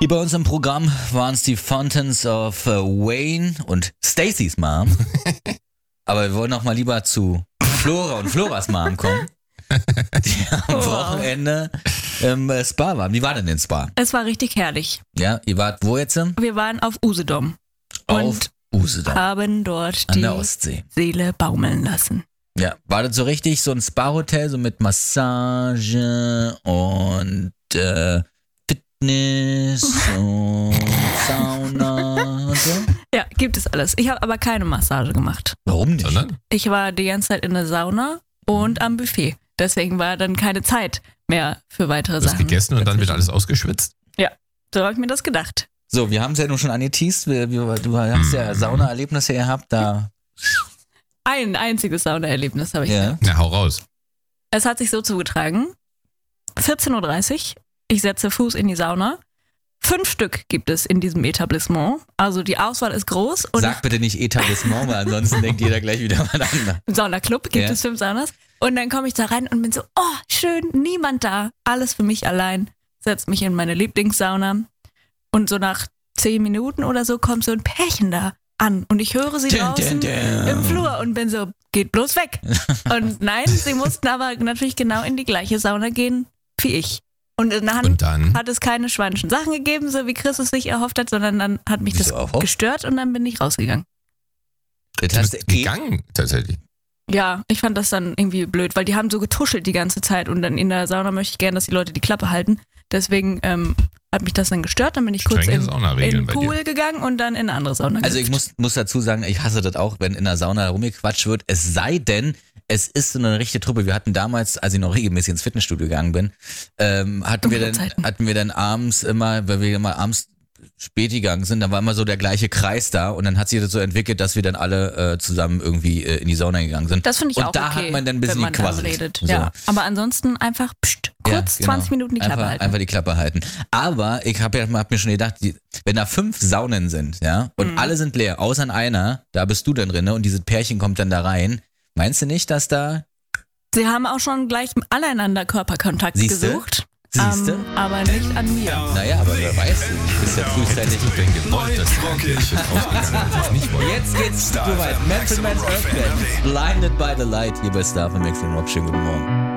Hier bei uns im Programm waren es die Fountains of Wayne und Stacys Mom. Aber wir wollen noch mal lieber zu Flora und Floras Mom kommen, die am Wochenende im Spa waren. Wie war denn in Spa? Es war richtig herrlich. Ja, ihr wart wo jetzt? Wir waren auf Usedom. Auf Usedom. Haben dort An die der Ostsee. Seele baumeln lassen. Ja, war das so richtig so ein Spa-Hotel, so mit Massage und Fitness und Sauna und so? Ja, gibt es alles. Ich habe aber keine Massage gemacht. Warum nicht? Sondern? Ich war die ganze Zeit in der Sauna und am Buffet. Deswegen war dann keine Zeit mehr für weitere Du hast Sachen. gegessen und dann wird alles ausgeschwitzt. Ja, so habe ich mir das gedacht. So, wir haben es ja nun schon angeteased. Du hast ja Saunaerlebnisse gehabt, da. Ein einziges Saunaerlebnis habe ich. Ja. Na, hau raus. Es hat sich so zugetragen. 14.30 Uhr, ich setze Fuß in die Sauna. 5 Stück gibt es in diesem Etablissement. Also die Auswahl ist groß. Und Sag bitte nicht Etablissement, weil ansonsten denkt jeder gleich wieder mal an. im Saunaclub gibt Ja. es 5 Saunas. Und dann komme ich da rein und bin so, oh, schön, niemand da. Alles für mich allein. Setz mich in meine Lieblingssauna. Und so nach 10 Minuten oder so kommt so ein Pärchen da an. Und ich höre sie draußen im Flur und bin so, geht bloß weg. Und nein, sie mussten aber natürlich genau in die gleiche Sauna gehen wie ich. Und Und dann? hat es keine schweinischen Sachen gegeben, so wie Chris es sich erhofft hat, sondern dann hat mich das Wieso auch? gestört und dann bin ich rausgegangen. Das Du hast bist du gegangen, tatsächlich. Ja, ich fand das dann irgendwie blöd, weil die haben so getuschelt die ganze Zeit und dann in der Sauna möchte ich gerne, dass die Leute die Klappe halten. Deswegen hat mich das dann gestört, dann bin ich kurz Strenge in Saunaregeln den bei Pool gegangen und dann in eine andere Sauna. Also ich gehüpft. muss dazu sagen, ich hasse das auch, wenn in der Sauna rumgequatscht wird. Es sei denn, es ist so eine richtige Truppe. Wir hatten damals, als ich noch regelmäßig ins Fitnessstudio gegangen bin, hatten wir dann abends immer, weil wir immer abends spät gegangen sind, da war immer so der gleiche Kreis da und dann hat sich das so entwickelt, dass wir dann alle zusammen irgendwie in die Sauna gegangen sind. Das finde ich und auch da okay, hat man dann ein bisschen wenn man dann gequasselt. redet. So. Ja, aber ansonsten einfach kurz Ja, genau. 20 Minuten die Klappe halten. Einfach die Klappe halten. Aber ich hab mir schon gedacht, wenn da 5 Saunen sind, ja, und alle sind leer, außer einer, da bist du dann drin, und dieses Pärchen kommt dann da rein, meinst du nicht, dass da... Sie haben auch schon gleich aneinander Körperkontakt Siehste? gesucht. Siehste? Aber nicht an mir. Naja, aber wer weiß, du bist ja frühzeitig... Ich bin gewollt, dass ich nicht wollte. Jetzt geht's soweit. Mental Man's Earthquake. Blinded by the Light hier bei Star von Max und Rob. Schönen guten Morgen.